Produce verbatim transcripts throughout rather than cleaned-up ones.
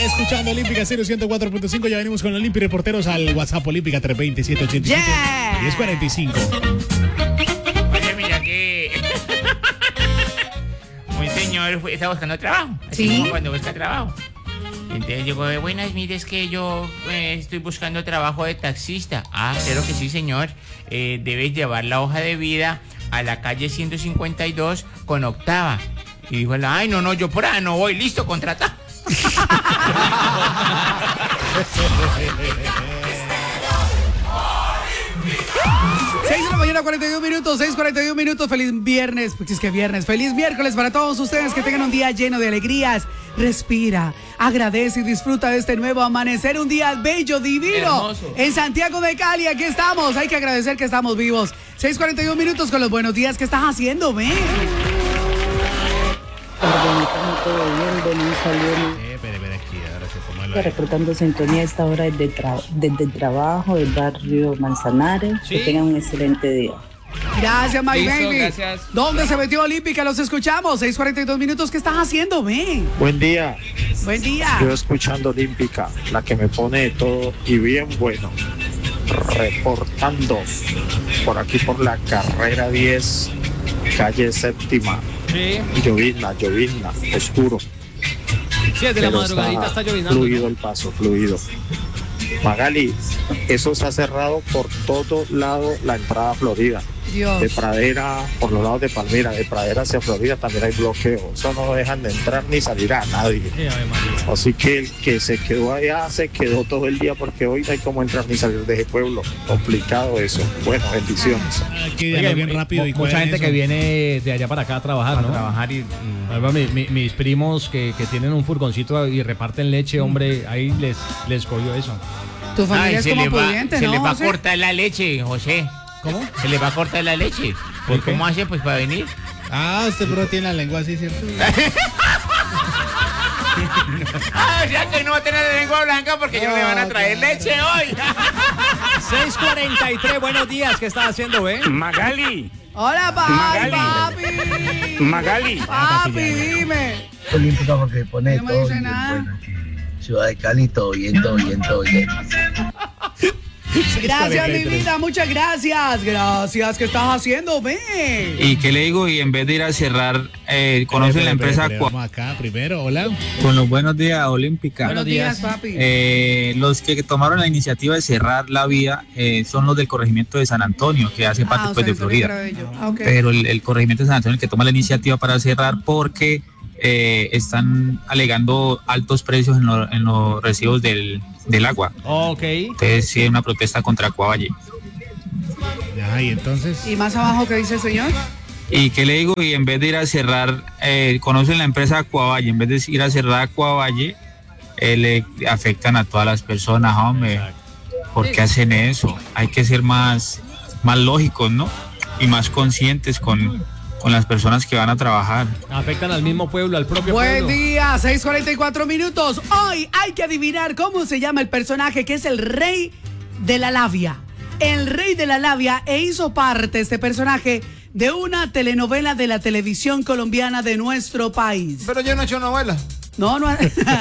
Escuchando Olímpica cero ciento cuatro punto cinco. Ya venimos con Olímpica Reporteros al WhatsApp Olímpica tres dos siete, siete ocho siete, Yeah. diez cuarenta y cinco. Oye, mira que un señor fue- está buscando trabajo. Así Sí. como cuando busca trabajo. Entonces llegó de buenas, mire, es que yo eh, estoy buscando trabajo de taxista. Ah, claro que sí, señor. Eh, debes llevar la hoja de vida a la calle ciento cincuenta y dos con octava. Y dijo, él, ay, no, no, yo por ahí no voy, listo, contrata. seis de la mañana, cuarenta y un minutos, seis cuarenta y un minutos, feliz viernes, pues es que viernes, feliz miércoles para todos ustedes, que tengan un día lleno de alegrías. Respira, agradece y disfruta de este nuevo amanecer, un día bello, divino. Hermoso. En Santiago de Cali, aquí estamos, hay que agradecer que estamos vivos. seis cuarenta y un minutos con los buenos días, ¿qué estás haciendo, ven? Organizando todo bien, de un saludo. Eh, espere, espere, aquí, ahora se toma lo de- Reportando sintonía a esta hora desde, tra- desde el trabajo del barrio Manzanares. Sí. Que tengan un excelente día. Gracias, my Listo, baby. gracias. ¿Dónde se metió Olímpica? Los escuchamos, seis cuarenta y dos minutos, ¿qué estás haciendo, ven? Buen día, Buen día. yo escuchando Olímpica, la que me pone de todo y bien bueno, reportando por aquí por la carrera diez, calle séptima, Sí. llovizna, llovizna, oscuro, Sí, desde la pero madrugadita está llovinando. fluido ¿no? el paso, fluido. Magali, eso se ha cerrado por todo lado la entrada a Florida. Dios. De Pradera, por los lados de Palmira, de Pradera hacia Florida también hay bloqueo. Eso no dejan de entrar ni salir a nadie. Sí, Ave María. Así que el que se quedó allá se quedó todo el día porque hoy no hay cómo entrar ni salir de ese pueblo. Complicado eso. Bueno, bendiciones. Aquí, Oiga, diálogo bien mu- rápido y mucha cuadren gente eso. que viene de allá para acá a trabajar, A ¿no? trabajar y... y- Ahí va mi- mi- mis primos que, que tienen un furgoncito y reparten leche, hombre, ahí les, les cogió eso. Tu familia Ay, es se como le va, pudiente, se ¿no, le va a José? cortar la leche, José. ¿Cómo? Se le va a cortar la leche. ¿Por ¿Y qué? cómo hace pues para venir? Ah, usted bro tiene la lengua así, ¿cierto? Ah, o sea que no va a tener la lengua blanca porque ya no le van a traer leche hoy. seis cuarenta y tres, buenos días, ¿qué estás haciendo, eh? Magali, Hola, papi, Magali. papi. Magali. Papi, dime. Olímpica porque pone No me todo dice bien nada. bueno aquí. Ciudad de Cali, todo bien, todo bien, todo bien. Gracias, mi vida, muchas gracias. Gracias, ¿qué estás haciendo? Ven. ¿Y qué le digo? Y en vez de ir a cerrar, eh, ¿conocen la empresa? Cua- Vamos acá primero, hola. Con los buenos días, Olímpica. Buenos días, papi. Eh, los que tomaron la iniciativa de cerrar la vía eh, son los del corregimiento de San Antonio, que hace parte Ah, o pues, sea, de yo sabía que Florida. era de ellos. Ah, ok. Pero el, el corregimiento de San Antonio es el que toma la iniciativa para cerrar porque eh, están alegando altos precios en, lo- en los recibos del, del agua. Ok. Entonces sí hay una protesta contra Acuavalle. Ajá, y entonces. ¿Y más abajo qué dice el señor? ¿Y qué le digo? Y en vez de ir a cerrar, eh, conocen la empresa Acuavalle, en vez de ir a cerrar Acuavalle, eh, le afectan a todas las personas, hombre. ¿Por qué hacen eso? Hay que ser más, más lógicos, ¿no? Y más conscientes con, con las personas que van a trabajar. Afectan al mismo pueblo, al propio Buen pueblo. día, seis cuarenta y cuatro minutos. Hoy hay que adivinar cómo se llama el personaje que es el rey de la labia. El rey de la labia, e hizo parte este personaje de una telenovela de la televisión colombiana de nuestro país. Pero yo no he hecho novela. No, no.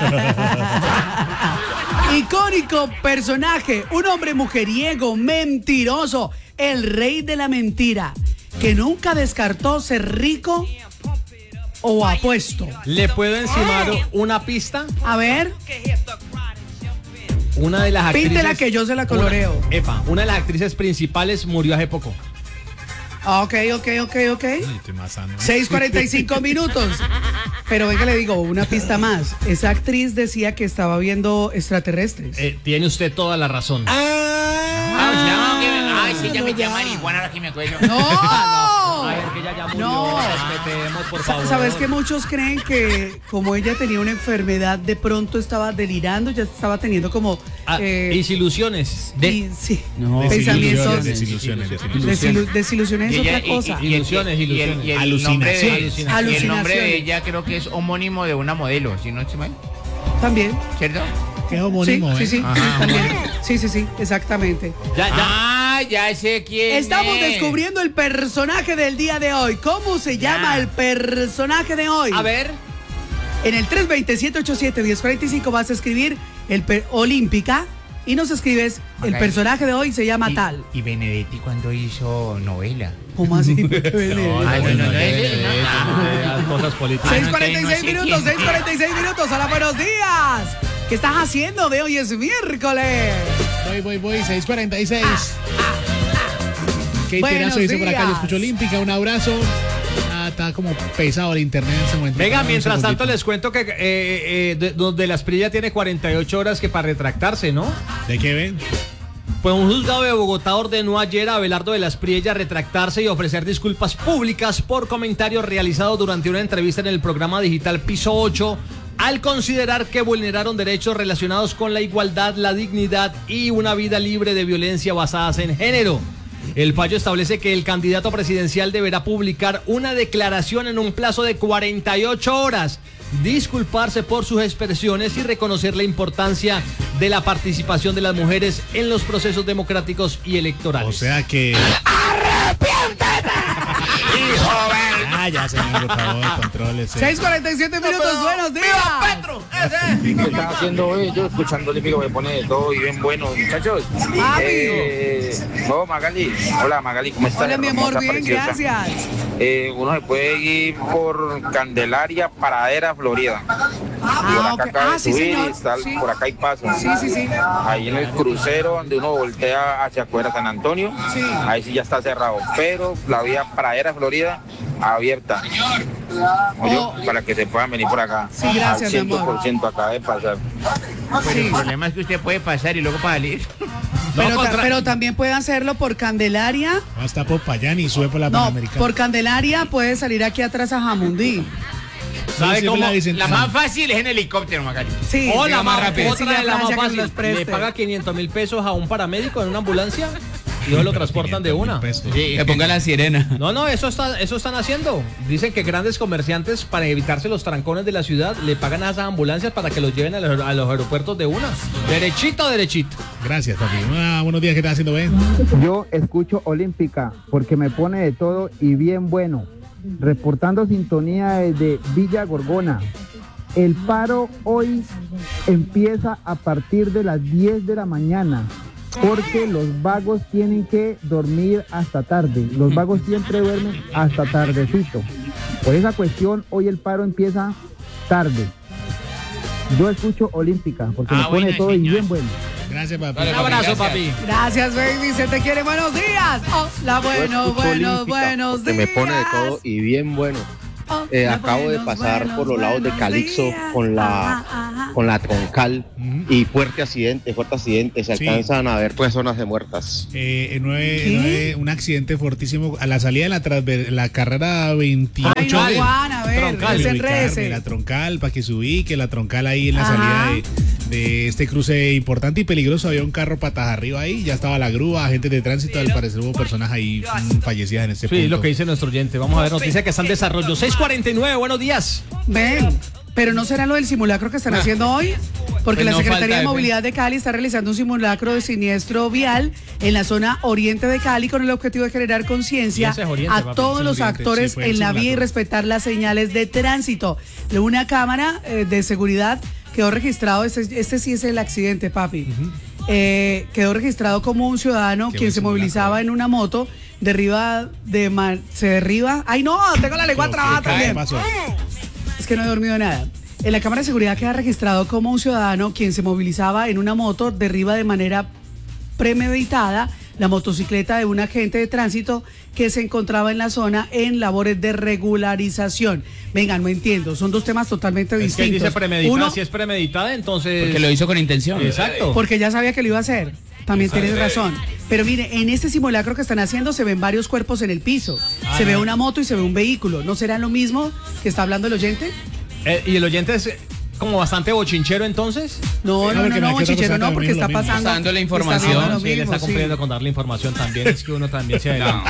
Icónico personaje, un hombre mujeriego, mentiroso, el rey de la mentira, que nunca descartó ser rico o apuesto. ¿Le puedo encimar una pista? A ver, Una de las actrices. píntela que yo se la coloreo. Una, epa, una de las actrices principales murió hace poco. Ah, Ok, ok, ok, ok. Ay, estoy más sano. seis cuarenta y cinco minutos. Pero venga, le digo, una pista más. Esa actriz decía que estaba viendo extraterrestres. Eh, tiene usted toda la razón. Ah, o sea, no, que- ay, sí, ya me llaman igual ahora que me acuerdo. ¡No! A ver, que ella ya murió. No. Respetemos, por Sa- favor. ¿Sabes que muchos creen que como ella tenía una enfermedad, de pronto estaba delirando, ya estaba teniendo como... Ah, eh, desilusiones. De, y- sí, No, pensamientos... Desilusiones, desilusiones. desilu- desilusiones es Y ella- otra y- cosa. y- y el- Ilusiones, y el- y el- ilusiones. y el nombre de- Alucinaciones. Y el nombre de Alucinaciones. ella creo que es homónimo de una modelo, si no estoy mal, También. ¿cierto? Qué Sí, homónimo, sí, ¿eh? sí, Ajá, sí, también. Sí, sí, sí, exactamente. Ya, ya. Ah, ya sé quién Estamos es. descubriendo el personaje del día de hoy. ¿Cómo se Ya. llama el personaje de hoy? A ver. En el tres dos cero, siete ocho siete, uno cero cuatro cinco vas a escribir el per- Olímpica y nos escribes el Magali. personaje de hoy se llama Y- tal. ¿Y Benedetti cuando hizo novela? ¿Cómo así? No, Ah, no, no, no, no, de- no, de- no. de- de las cosas políticas. seis no, cuarenta y seis entonces no sé minutos, quién. seis cuarenta y seis minutos. Hola, buenos días. ¿Qué estás haciendo? De hoy es miércoles. Voy, voy, voy, seis cuarenta y seis. Qué Buenos tirazo dice por acá, yo días. escucho Olímpica, un abrazo. Ah, está como pesado el internet en ese momento. Venga, Dame un mientras tanto segundito. les cuento que eh, eh, de- donde la Asprilla tiene cuarenta y ocho horas que para retractarse, ¿no? ¿De qué ven? Pues un juzgado de Bogotá ordenó ayer a Abelardo de la Asprilla retractarse y ofrecer disculpas públicas por comentarios realizados durante una entrevista en el programa digital Piso ocho, al considerar que vulneraron derechos relacionados con la igualdad, la dignidad y una vida libre de violencia basadas en género. El fallo establece que el candidato presidencial deberá publicar una declaración en un plazo de cuarenta y ocho horas, disculparse por sus expresiones y reconocer la importancia de la participación de las mujeres en los procesos democráticos y electorales. O sea que. Ah, ya, señor, por favor, contrólese. seis cuarenta y siete minutos, buenos días. ¿Qué están haciendo hoy? Yo escuchando Olímpico me pone de todo y bien bueno, muchachos. Papi. Eh, no, Magali. Hola, Magali, ¿cómo estás? Hola, mi amor, Hermosa, bien, preciosa. gracias. Eh, uno se puede ir por Candelaria, Paradera, Florida. Y por Ah, acá ok. acaba Ah, de sí, subir señor. y está- Sí. por acá hay paso. Sí, sí, sí. Ahí en el crucero donde uno voltea hacia afuera San Antonio, Sí. ahí sí ya está cerrado. Pero la vía Paradera, Florida, abierta. Oye, Oh. para que se puedan venir por acá. Sí, gracias, mi Al amor. cien por ciento acaba de pasar. Pero Sí. el problema es que usted puede pasar y luego para salir. Pero, No, ta- contra- pero también puede hacerlo por Candelaria. Hasta Popayán y sube por la No, Panamericana. por Candelaria puede salir aquí atrás a Jamundí. ¿Sabe Sí, cómo? la dicen. La más fácil es en helicóptero, Magali. Sí, O la llega más rápido. otra Decirle a de la más Francia que fácil, los preste. le paga quinientos mil pesos a un paramédico en una ambulancia y luego lo transportan de una. Que ponga la sirena. No, no, eso está, eso están haciendo. Dicen que grandes comerciantes, para evitarse los trancones de la ciudad, le pagan a esas ambulancias para que los lleven a los, a los aeropuertos de una. Derechito, derechito. Gracias, papi. Ah, buenos días, ¿qué estás haciendo, Ben? Yo escucho Olímpica porque me pone de todo y bien bueno. Reportando sintonía desde Villa Gorgona. El paro hoy empieza a partir de las diez de la mañana porque los vagos tienen que dormir hasta tarde. Los vagos siempre duermen hasta tardecito. Por esa cuestión hoy el paro empieza tarde. Yo escucho Olímpica porque Ah, me pone bueno, de todo y señor. bien bueno. Gracias, papi. Vale, Un abrazo, gracias. papi. Gracias, baby. Se te quiere. Buenos días. Hola, bueno, bueno, buenos porque días. me pone de todo y bien bueno. Hola, Eh, acabo de buenos, pasar buenos, por los lados de buenos Calixto días. con la Ajá, ajá. con la troncal Ujú. y fuerte accidente, fuerte accidente. Se Sí. alcanzan a ver personas de muertas. Eh, en nueve, ¿Qué? en nueve, un accidente fortísimo a la salida de la, transver- la carrera veintiocho. Ay, no, de- Juan, a ver, Troncal, desenrédese. La troncal, para que se ubique, la troncal ahí en la Ajá. salida de, de este cruce importante y peligroso. Había un carro patas arriba ahí, ya estaba la grúa, agentes de tránsito. Al parecer hubo personas ahí mm, fallecidas en este Sí, punto. lo que dice nuestro oyente. Vamos a ver, nos dice que está en desarrollo. seis cuarenta y nueve, buenos días. Ven, pero no será lo del simulacro que están haciendo hoy, porque Pues la no Secretaría falta de de- Movilidad de Cali está realizando un simulacro de siniestro vial en la zona oriente de Cali con el objetivo de generar Y conciencia ese es oriente, a papi, todos ese es los oriente, actores sí, fue el en la vía y simulacro. respetar las señales de tránsito. De una cámara eh, de seguridad quedó registrado, este, este sí es el accidente, papi. Eh, quedó registrado como un ciudadano Qué quien buen se movilizaba simulacro. en una moto, derriba de man- se derriba. Ay no, tengo la lengua Pero, trabada ¿qué también. pasó? Es que no he dormido nada. En la cámara de seguridad queda registrado como un ciudadano quien se movilizaba en una moto derriba de manera premeditada la motocicleta de un agente de tránsito que se encontraba en la zona en labores de regularización. Venga, no entiendo, son dos temas totalmente Es que él distintos. dice premeditada. Uno, Si es premeditada, entonces. Porque lo hizo con intención. Exacto. porque ya sabía que lo iba a hacer. También tienes razón. Pero mire, en este simulacro que están haciendo se ven varios cuerpos en el piso. Se ve una moto y se ve un vehículo. ¿No será lo mismo que está hablando el oyente? Eh, y el oyente es como bastante bochinchero, entonces. No, Sí, no, porque no, me no, quedó Chichero, pensando no, porque también está lo mismo. pasando. Está dando la está información. viendo lo Sí, él mismo, está sí. cumpliendo con darle información también. Es que uno también se adelanta.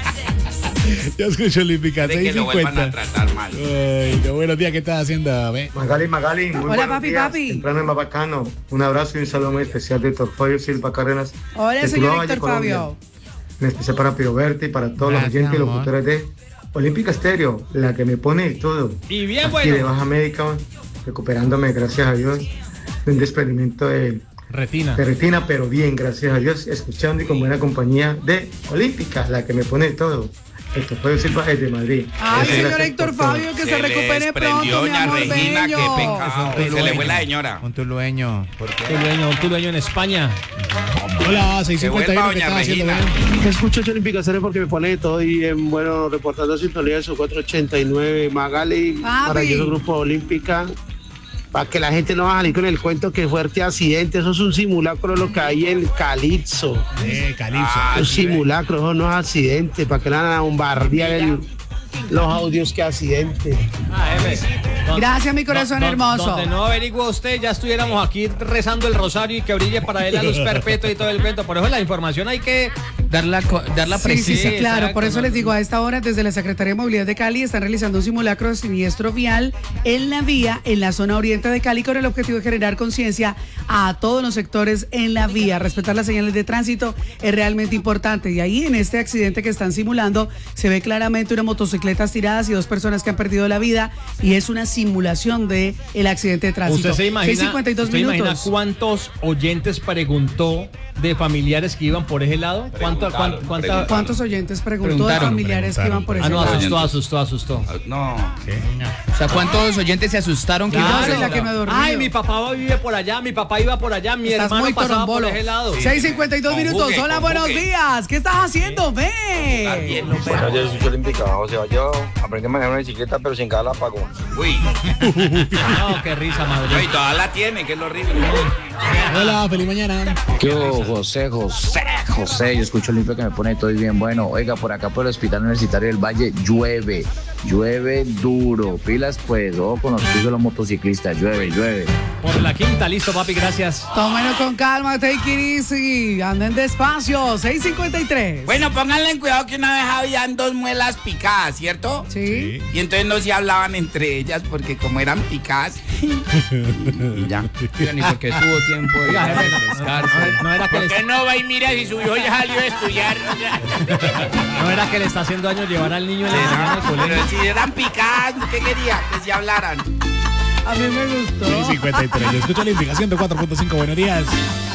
Ya escucho Olímpica, De que seis lo vuelvan a cincuenta. tratar mal. Ay, no, buenos días, ¿qué estás haciendo, Ben? Magali, Magali, muy Hola, buenos papi, días. papi. Temprano en Mabacano. Un abrazo y un saludo muy especial de Héctor Fabio Silva Cárdenas. Hola, de señor Tuluá, Héctor Valle, Colombia. Fabio. En especial para Pio Berti y para todos Gracias, los oyentes y amor. locutores de Olímpica Estéreo, la que me pone de todo. Y bien Aquí bueno. de baja médica, recuperándome, gracias a Dios, de un desprendimiento de retina. de retina, pero bien, gracias a Dios, escuchando y con buena compañía de Olímpica, la que me pone de todo. Héctor Fabio Silva desde Madrid. Ay, Muchas señor gracias Héctor por todo. Fabio, que se, recupere pronto, mi doña amor Regina, bello. qué pecado. Se le fue la señora. Un tulueño. ¿Por qué? Tulueño, un tulueño en España. Hola, seis cincuenta y uno, ¿qué estás haciendo? Te escucho Olímpica Estéreo porque me pone de todo y bien bueno, reportando sintonía de su cuatro ochenta y nueve. Magali, Papi. maravilloso grupo Olímpica. Para que la gente no va a salir con el cuento que fuerte accidente, eso es un simulacro lo que hay en Calipso. Eh, Calipso. Ah, un simulacro, eso no es accidente, para que no van a bombardear el, los audios que accidente. Ah, M. Don- Gracias, mi corazón don- don- hermoso. Donde no averigua usted, ya estuviéramos aquí rezando el rosario y que brille para él la luz perpetua y todo el cuento. Por eso la información hay que Darla, co- darla Sí, precisa. sí, sí, claro. exacto, Por eso no, les no. digo, a esta hora, desde la Secretaría de Movilidad de Cali, están realizando un simulacro de siniestro vial en la vía, en la zona oriente de Cali, con el objetivo de generar conciencia a todos los sectores en la vía. Respetar las señales de tránsito es realmente importante. Y ahí, en este accidente que están simulando, se ve claramente unas motocicletas tiradas y dos personas que han perdido la vida. Y es una simulación de el accidente de tránsito. ¿Usted se imagina, seis cincuenta y dos usted imagina minutos. cuántos oyentes preguntó de familiares que iban por ese lado? ¿Cuánto, cuán- cuánta- ¿Cuántos oyentes preguntó de Preguntaron, familiares que iban por ese Ah, no, lado? asustó, asustó, asustó. No. O sea, ¿cuántos oyentes se asustaron que Claro, iban por ese la que lado? no he dormido. Ay, mi papá vive por allá, mi papá iba por allá, mi Estás hermano muy pasaba torombolo. por ese lado. seis cincuenta y dos Conjugue, minutos. Hola, conjugue. buenos días. ¿Qué estás haciendo? Ve. Bueno, yo soy Olímpica, José yo aprendí a manejar una bicicleta, pero sin cada la pago. Uy. No, qué risa, No, madre. y todavía la tiene, que es lo horrible. Hola, feliz mañana. Yo, José, José, José, yo escucho limpio que me pone todo y bien bueno. Oiga, por acá por el Hospital Universitario del Valle llueve, llueve duro. Pilas pues, ojo con los pisos de los motociclistas, llueve, llueve. Por la quinta, listo, papi, gracias. Tómenlo con calma, take it easy. Anden despacio. seis cincuenta y tres. Bueno, pónganle en cuidado que una vez habían dos muelas picadas, ¿cierto? Sí. Y entonces no se hablaban entre ellas porque como eran picadas. y ya. Yo ni porque tuvo tiempo de Oiga, jefe, no, refrescarse. no, no era que ¿Por le, qué no va y mira si su hijo ya salió a estudiar? O sea, no era que le está haciendo daño llevar al niño en la mañana al colegio. pero si eran picadas, ¿qué quería? Que se hablaran. A mí me gustó. seis cincuenta y tres. Yo escucho la indicación de cuatro punto cinco. Buenos días.